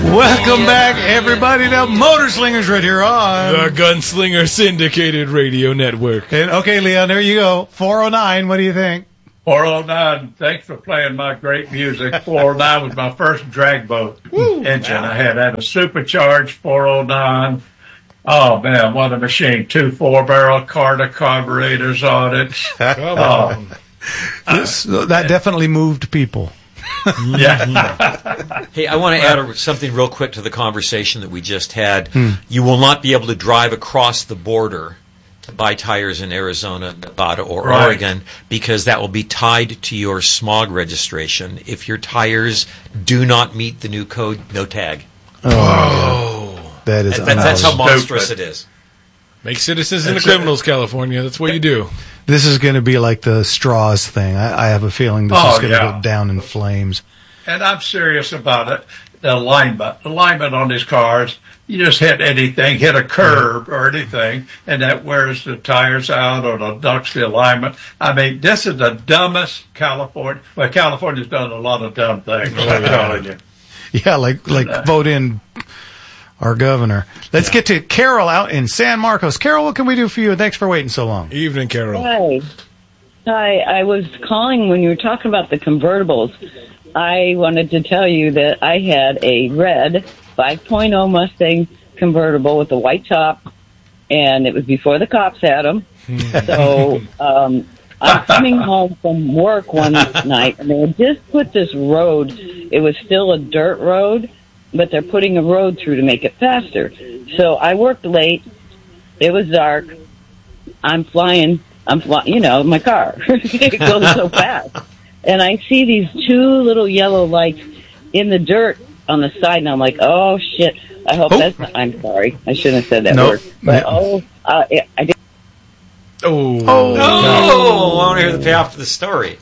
Welcome back, everybody, to Motorslingers right here on the Gunslinger Syndicated Radio Network. And, okay, Leon, there you go. 409, what do you think? 409, thanks for playing my great music. 409 was my first drag boat engine. I had a supercharged 409. Oh, man, what a machine. 2 4-barrel Carter carburetors on it. That definitely moved people. Yeah. Hey, I want to add something real quick to the conversation that we just had. You will not be able to drive across the border to buy tires in Arizona, Nevada, or Oregon because that will be tied to your smog registration. If your tires do not meet the new code, no tag. That's how monstrous it is. Make citizens into criminals, California. That's what you do. This is going to be like the straws thing. I have a feeling this is going to go down in flames. And I'm serious about it. The alignment on these cars, you just hit anything, hit a curb or anything, and that wears the tires out or ducks the alignment. I mean, this is the dumbest California. Well, California's done a lot of dumb things, I'm telling you. Yeah, like vote in our governor. Let's get to Carol out in San Marcos. Carol, what can we do for you? Thanks for waiting so long. Evening, Carol. Hi. I was calling when you were talking about the convertibles. I wanted to tell you that I had a red 5.0 Mustang convertible with a white top, and it was before the cops had them. So I'm coming home from work one night, and they had just put this road. It was still a dirt road, but they're putting a road through to make it faster. So I worked late. It was dark. I'm flying, my car. It goes so fast. And I see these 2 little yellow lights in the dirt on the side, and I'm like, oh, shit. I hope that's not... I'm sorry. I shouldn't have said that word. But, I did. I want to hear the payoff of the story.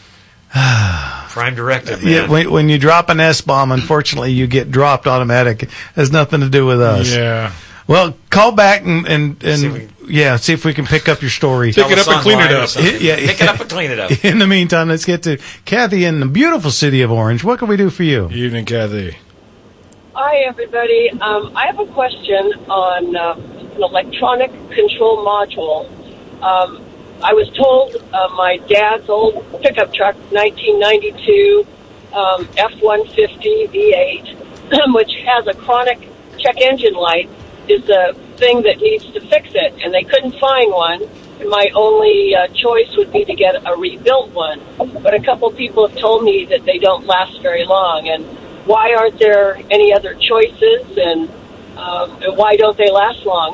Prime directive, man. Yeah, when you drop an S-bomb, unfortunately, you get dropped automatic. It has nothing to do with us. Yeah. Well, call back and see if we can pick up your story. Pick it up and clean it up. Pick it up and clean it up. In the meantime, let's get to Kathy in the beautiful city of Orange. What can we do for you? Evening, Kathy. Hi, everybody. I have a question on an electronic control module. I was told my dad's old pickup truck, 1992 F-150 V8, which has a chronic check engine light, is the thing that needs to fix it, and they couldn't find one. My only choice would be to get a rebuilt one, but a couple people have told me that they don't last very long. And why aren't there any other choices, and why don't they last long?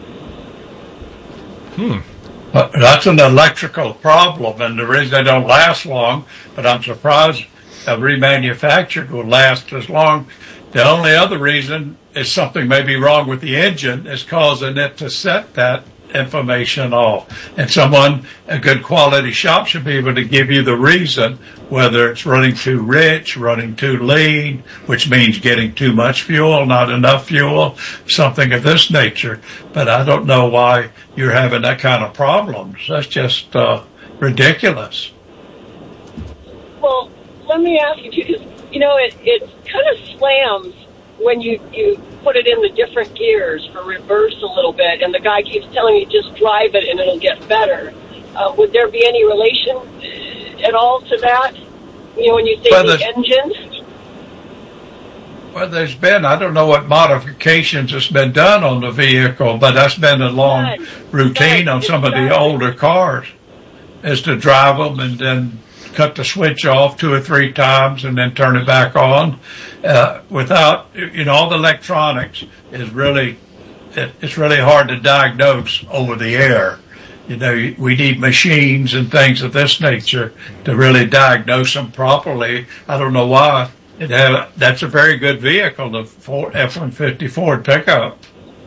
That's an electrical problem, and the reason they don't last long, but I'm surprised a remanufactured will last as long. The only other reason is something may be wrong with the engine is causing it to set that information off. And a good quality shop should be able to give you the reason, whether it's running too rich, running too lean, which means getting too much fuel, not enough fuel, something of this nature. But I don't know why you're having that kind of problems. That's just ridiculous. Well, let me ask you, because, it kind of slams when you put it in the different gears for reverse a little bit, and the guy keeps telling you just drive it and it'll get better. Would there be any relation at all to that? When you say the engine? Well, there's been, I don't know what modifications has been done on the vehicle, but that's been a long routine on some of the older cars, is to drive them and then cut the switch off 2 or 3 times and then turn it back on. Without, all the electronics is really, it's really hard to diagnose over the air. We need machines and things of this nature to really diagnose them properly. I don't know why. That's a very good vehicle, the F-150 Ford pickup.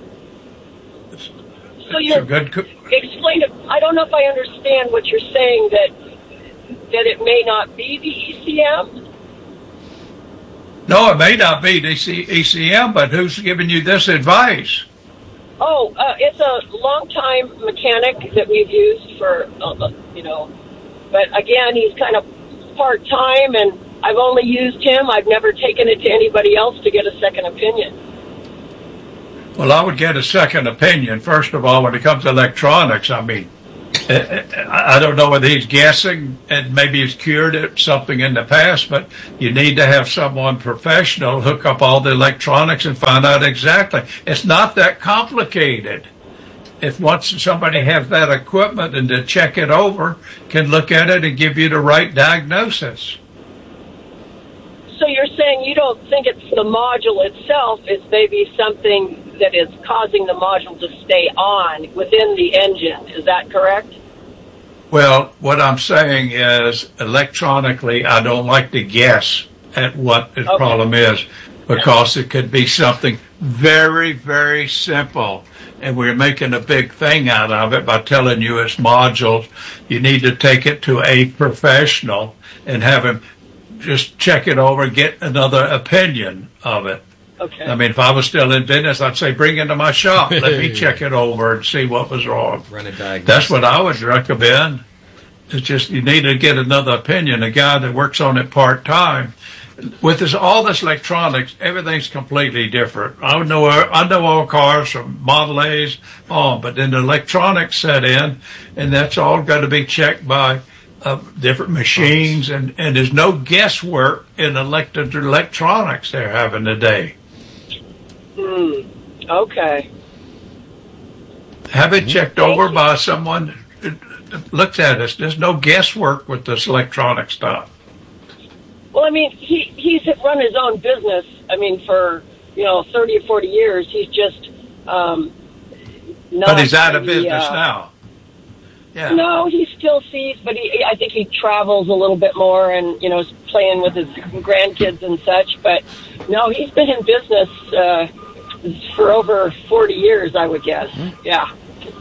So explain it. I don't know if I understand what you're saying, that it may not be the ECM? No, it may not be the ECM, but who's giving you this advice? Oh, it's a long-time mechanic that we've used for, but again, he's kind of part-time, and I've only used him. I've never taken it to anybody else to get a second opinion. Well, I would get a second opinion. First of all, when it comes to electronics, I mean, I don't know whether he's guessing and maybe he's cured it, something in the past, but you need to have someone professional hook up all the electronics and find out exactly. It's not that complicated. If once somebody has that equipment and to check it over, can look at it and give you the right diagnosis. So you're saying you don't think it's the module itself, it's maybe something that is causing the module to stay on within the engine. Is that correct? Well, what I'm saying is electronically, I don't like to guess at what the problem is, because it could be something very, very simple. And we're making a big thing out of it by telling you it's modules. You need to take it to a professional and have him just check it over and get another opinion of it. Okay. I mean, if I was still in business, I'd say, bring it to my shop. Let me check it over and see what was wrong. Run a diagnosis. That's what I would recommend. It's just you need to get another opinion, a guy that works on it part-time. With all this electronics, everything's completely different. I know all cars from Model A's on, but then the electronics set in, and that's all got to be checked by different machines, and there's no guesswork in electronics they're having today. Okay. Have it checked over by someone that looks at it. There's no guesswork with this electronic stuff. Well, I mean, he's run his own business. I mean, for 30 or 40 years, he's just not. But he's out of business now. Yeah. No, he still sees, but I think he travels a little bit more, and is playing with his grandkids and such. But no, he's been in business for over 40 years, I would guess. Yeah.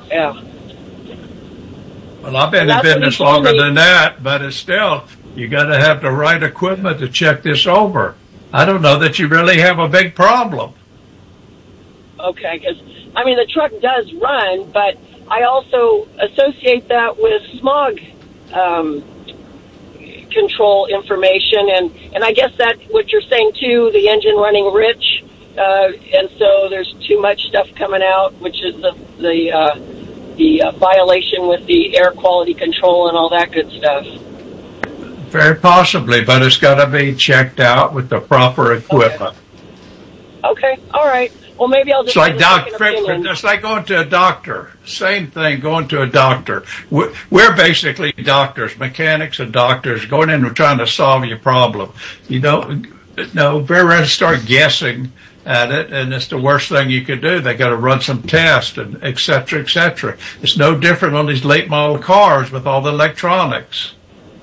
Well, I've been in business longer than that, but it's still. You got to have the right equipment to check this over. I don't know that you really have a big problem. Okay, because, I mean, the truck does run, but I also associate that with smog control information, and I guess that's what you're saying, too, the engine running rich, and so there's too much stuff coming out, which is the violation with the air quality control and all that good stuff. Very possibly, but it's got to be checked out with the proper equipment. Okay. All right. Well, maybe I'll just. It's like going to a doctor. Same thing, going to a doctor. We're basically doctors, mechanics and doctors, going in and trying to solve your problem. You don't very rarely start guessing at it, and it's the worst thing you could do. They got to run some tests and et cetera, et cetera. It's no different on these late model cars with all the electronics.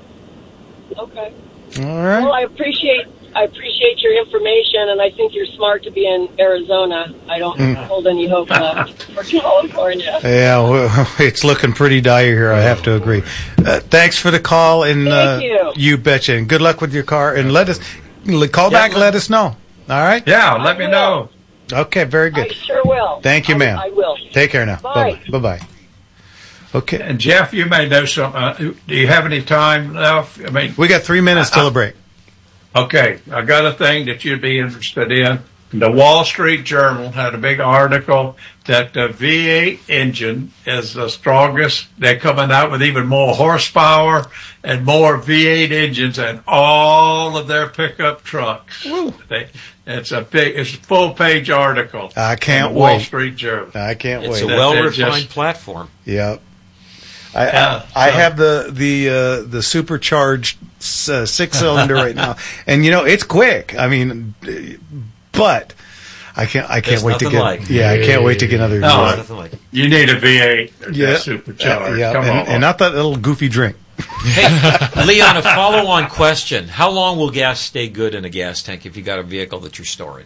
Okay. All right. Well, I appreciate your information, and I think you're smart to be in Arizona. I don't hold any hope left for California. Yeah, well, it's looking pretty dire here, I have to agree. Thanks for the call, and Thank you. You betcha. And good luck with your car, and call back and let us know. All right? Yeah, let me know. Okay, very good. I sure will. Thank you, ma'am. I will. Take care now. Bye. Bye-bye. Okay. And Jeff, you may know something. Do you have any time left? I mean, we got 3 minutes till the break. Okay, I got a thing that you'd be interested in. The Wall Street Journal had a big article that the V8 engine is the strongest. They're coming out with even more horsepower and more V8 engines in all of their pickup trucks. It's a full-page article. I can't wait. Wall Street Journal. I can't wait. It's a well-refined platform. Yep. I have the supercharged 6-cylinder right now, and it's quick. I mean, but I can't wait to get. I can't wait to get another. You need a V8. Supercharged. Come on, and not that little goofy drink. Hey, Leon, a follow-on question: how long will gas stay good in a gas tank if you got a vehicle that you're storing?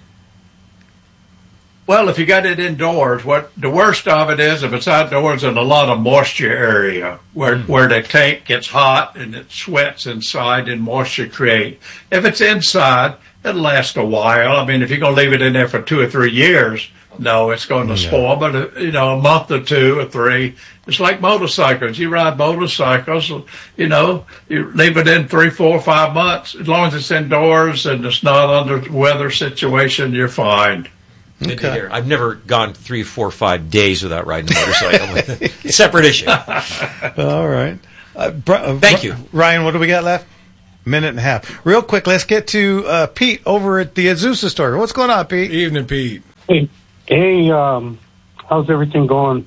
Well, if you got it indoors, what the worst of it is if it's outdoors in a lot of moisture area where the tank gets hot and it sweats inside and moisture create. If it's inside, it'll last a while. I mean, if you're going to leave it in there for 2 or 3 years, no, it's going to spoil. But, a month or 2 or 3, it's like motorcycles. You ride motorcycles, you leave it in 3, 4, 5 months. As long as it's indoors and it's not under weather situation, you're fine. Good to hear. I've never gone 3, 4, 5 days without riding a motorcycle. Separate issue. All right. Thank you. Ryan, what do we got left? Minute and a half. Real quick, let's get to Pete over at the Azusa store. What's going on, Pete? Evening, Pete. Hey, how's everything going?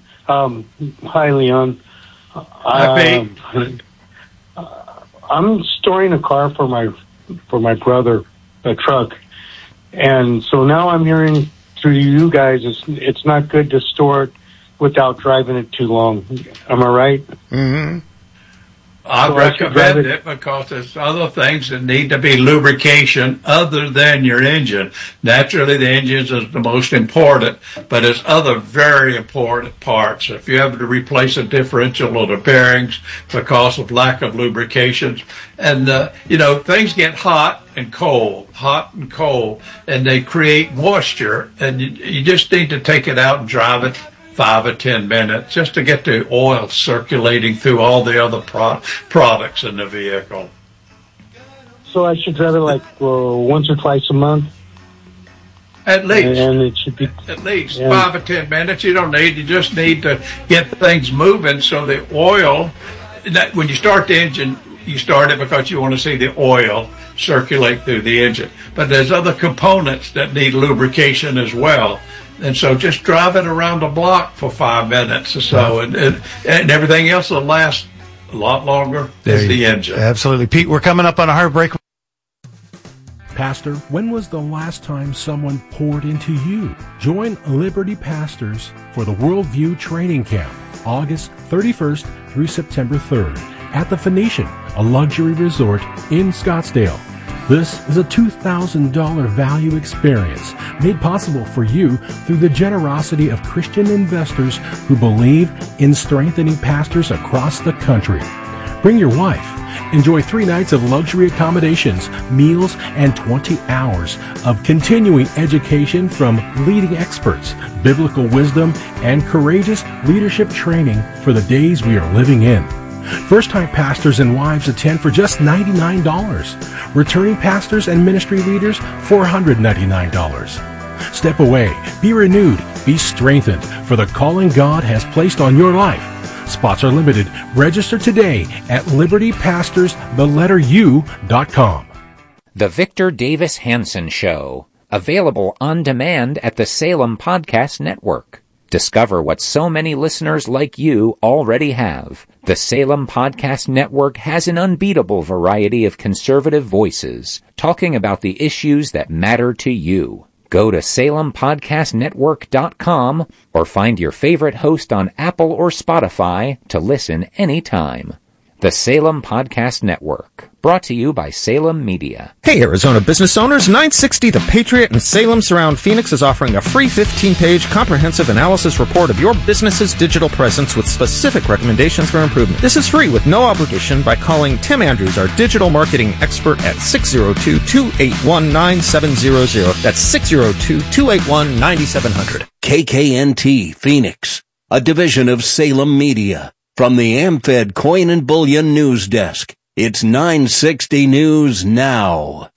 Hi, Leon. Hi, Pete. I'm storing a car for my brother, a truck, and so now I'm hearing through you guys it's not good to store it without driving it too long. Am I right? Mm-hmm. I recommend it because there's other things that need to be lubrication other than your engine. Naturally, the engine is the most important, but there's other very important parts. If you have to replace a differential or the bearings because of lack of lubrication, and things get hot and cold, and they create moisture, and you just need to take it out and drive it 5 or 10 minutes just to get the oil circulating through all the other products in the vehicle. So I should drive it like once or twice a month? At least. And it should be... At least 5 or 10 minutes. You just need to get things moving so the oil, when you start the engine, you start it because you want to see the oil circulate through the engine. But there's other components that need lubrication as well. And so just drive it around the block for 5 minutes or so, and everything else will last a lot longer than the engine. Absolutely. Pete, we're coming up on a hard break. Pastor, when was the last time someone poured into you? Join Liberty Pastors for the Worldview Training Camp, August 31st through September 3rd at the Phoenician, a luxury resort in Scottsdale. This is a $2,000 value experience made possible for you through the generosity of Christian investors who believe in strengthening pastors across the country. Bring your wife. Enjoy 3 nights of luxury accommodations, meals, and 20 hours of continuing education from leading experts, biblical wisdom, and courageous leadership training for the days we are living in. First-time pastors and wives attend for just $99. Returning pastors and ministry leaders, $499. Step away, be renewed, be strengthened for the calling God has placed on your life. Spots are limited. Register today at libertypastors.com. The Victor Davis Hanson Show, available on demand at the Salem Podcast Network. Discover what so many listeners like you already have. The Salem Podcast Network has an unbeatable variety of conservative voices talking about the issues that matter to you. Go to SalemPodcastNetwork.com or find your favorite host on Apple or Spotify to listen anytime. The Salem Podcast Network, brought to you by Salem Media. Hey, Arizona business owners, 960 The Patriot and Salem Surround Phoenix is offering a free 15-page comprehensive analysis report of your business's digital presence with specific recommendations for improvement. This is free with no obligation by calling Tim Andrews, our digital marketing expert, at 602-281-9700. That's 602-281-9700. KKNT Phoenix, a division of Salem Media. From the AmFed Coin and Bullion News Desk, it's 960 News Now.